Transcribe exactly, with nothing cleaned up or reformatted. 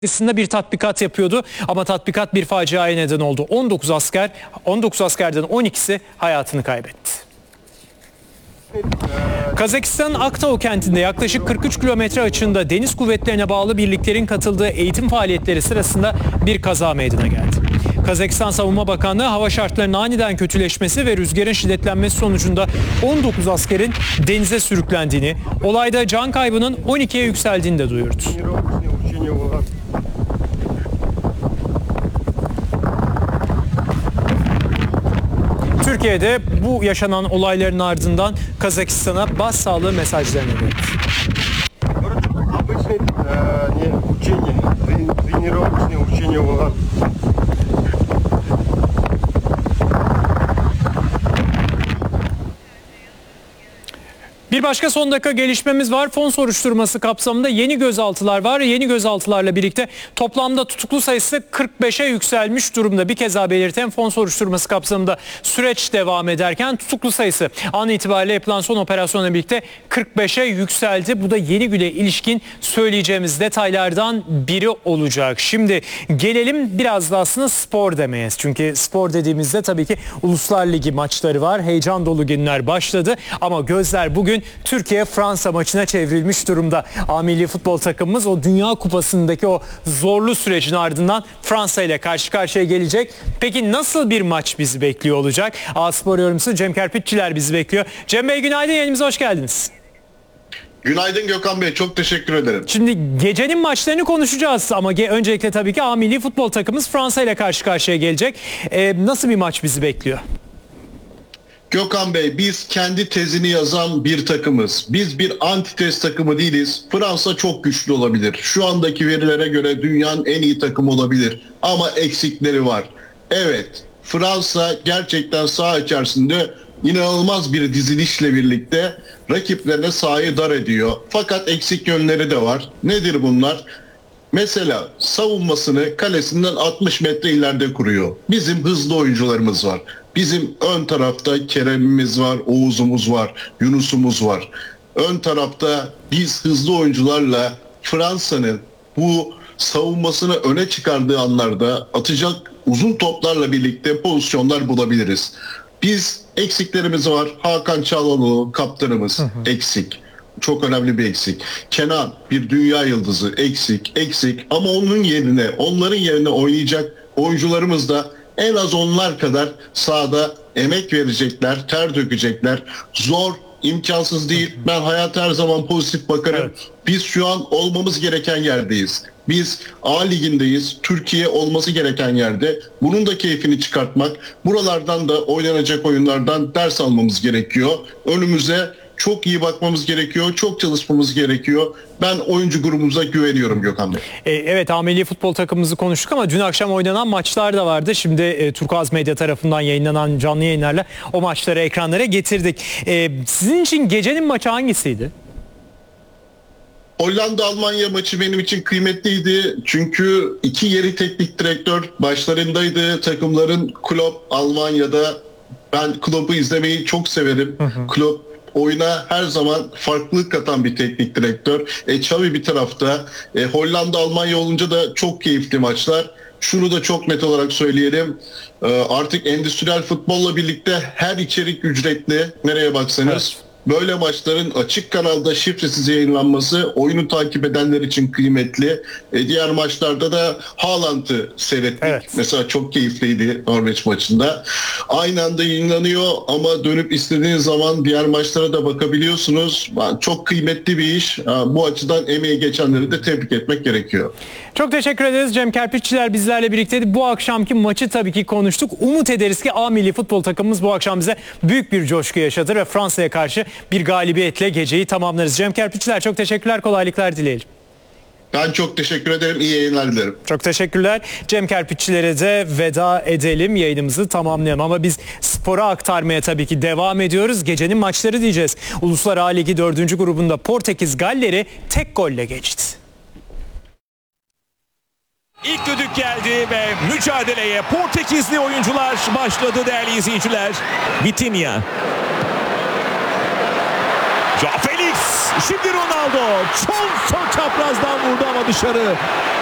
Aslında bir tatbikat yapıyordu ama tatbikat bir faciaya neden oldu. on dokuz asker, on dokuz askerden on ikisi hayatını kaybetti. Kazakistan Aktau kentinde yaklaşık kırk üç kilometre açığında deniz kuvvetlerine bağlı birliklerin katıldığı eğitim faaliyetleri sırasında bir kaza meydana geldi. Kazakistan Savunma Bakanlığı hava şartlarının aniden kötüleşmesi ve rüzgarın şiddetlenmesi sonucunda on dokuz askerin denize sürüklendiğini, olayda can kaybının on ikiye yükseldiğini de duyurdu. Türkiye'de bu yaşanan olayların ardından Kazakistan'a başsağlığı mesajlarını verdi. Bir başka son dakika gelişmemiz var. Fon soruşturması kapsamında yeni gözaltılar var. Yeni gözaltılarla birlikte toplamda tutuklu sayısı kırk beşe yükselmiş durumda. Bir kez daha belirten fon soruşturması kapsamında süreç devam ederken tutuklu sayısı an itibariyle yapılan son operasyonla birlikte kırk beşe yükseldi. Bu da yeni güne ilişkin söyleyeceğimiz detaylardan biri olacak. Şimdi gelelim biraz da aslında spor demeye. Çünkü spor dediğimizde tabii ki Uluslar Ligi maçları var. Heyecan dolu günler başladı ama gözler bugün Türkiye-Fransa maçına çevrilmiş durumda. A milli futbol takımımız o Dünya Kupası'ndaki o zorlu sürecin ardından Fransa ile karşı karşıya gelecek. Peki nasıl bir maç bizi bekliyor olacak? A Spor yorumcusu Cem Kerpiççiler bizi bekliyor. Cem Bey günaydın, yayınımıza hoş geldiniz. Günaydın Gökhan Bey, çok teşekkür ederim. Şimdi gecenin maçlarını konuşacağız ama öncelikle tabii ki A milli futbol takımımız Fransa ile karşı karşıya gelecek. Ee, nasıl bir maç bizi bekliyor? Gökhan Bey, biz kendi tezini yazan bir takımız. Biz bir antitez takımı değiliz. Fransa çok güçlü olabilir. Şu andaki verilere göre dünyanın en iyi takımı olabilir. Ama eksikleri var. Evet, Fransa gerçekten saha içerisinde inanılmaz bir dizilişle birlikte rakiplerine sahayı dar ediyor. Fakat eksik yönleri de var. Nedir bunlar? Mesela savunmasını kalesinden altmış metre ileride kuruyor. Bizim hızlı oyuncularımız var. Bizim ön tarafta Kerem'imiz var, Oğuz'umuz var, Yunus'umuz var. Ön tarafta biz hızlı oyuncularla Fransa'nın bu savunmasını öne çıkardığı anlarda atacak uzun toplarla birlikte pozisyonlar bulabiliriz. Biz eksiklerimiz var. Hakan Çalhanoğlu kaptanımız hı hı. eksik. Çok önemli bir eksik. Kenan bir dünya yıldızı eksik, eksik ama onun yerine, onların yerine oynayacak oyuncularımız da en az onlar kadar sahada emek verecekler, ter dökecekler. Zor, imkansız değil. Ben hayata her zaman pozitif bakarım. Evet. Biz şu an olmamız gereken yerdeyiz. Biz A ligindeyiz. Türkiye olması gereken yerde. Bunun da keyfini çıkartmak, buralardan da oynanacak oyunlardan ders almamız gerekiyor. Önümüze çok iyi bakmamız gerekiyor, çok çalışmamız gerekiyor. Ben oyuncu grubumuza güveniyorum Gökhan Bey. E, evet, A milli futbol takımımızı konuştuk ama dün akşam oynanan maçlar da vardı. Şimdi e, Turkuaz Medya tarafından yayınlanan canlı yayınlarla o maçları ekranlara getirdik. E, sizin için gecenin maçı hangisiydi? Hollanda-Almanya maçı benim için kıymetliydi. Çünkü iki yeri teknik direktör başlarındaydı. Takımların Klopp Almanya'da. Ben Klopp'u izlemeyi çok severim. Hı hı. Klopp oyuna her zaman farklılık katan bir teknik direktör. E, Xavi bir tarafta. E, Hollanda Almanya olunca da çok keyifli maçlar. Şunu da çok net olarak söyleyelim. E, artık endüstriyel futbolla birlikte her içerik ücretli. Nereye baksanız. Evet. Böyle maçların açık kanalda şifresiz yayınlanması oyunu takip edenler için kıymetli. E, diğer maçlarda da Haaland'ı seyrettik. Evet. Mesela çok keyifliydi Norveç maçında. Aynı anda yayınlanıyor ama dönüp istediğiniz zaman diğer maçlara da bakabiliyorsunuz. Çok kıymetli bir iş. Bu açıdan emeği geçenleri de tebrik etmek gerekiyor. Çok teşekkür ederiz. Cem Kerpiççiler bizlerle birlikteydi. Bu akşamki maçı tabii ki konuştuk. Umut ederiz ki A milli futbol takımımız bu akşam bize büyük bir coşku yaşatır ve Fransa'ya karşı bir galibiyetle geceyi tamamlarız. Cem Kerpiççiler çok teşekkürler, kolaylıklar dileyelim. Ben çok teşekkür ederim. İyi yayınlar dilerim. Çok teşekkürler. Cem Kerpiççilere de veda edelim. Yayınımızı tamamlayalım. Ama biz spora aktarmaya tabii ki devam ediyoruz. Gecenin maçları diyeceğiz. Uluslar A Ligi dördüncü grubunda Portekiz Galler'i tek golle geçti. İlk düdük geldi ve mücadeleye Portekizli oyuncular başladı değerli izleyiciler. Vitinha. João Felix. Şimdi Ronaldo. Çok son çaprazdan vurdu ama dışarı.